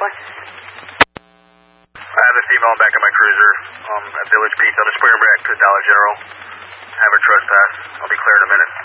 for? I have a female in back of my cruiser at Village Pizza on the Spring Break to Dollar General. Have her trespass. I'll be clear in a minute.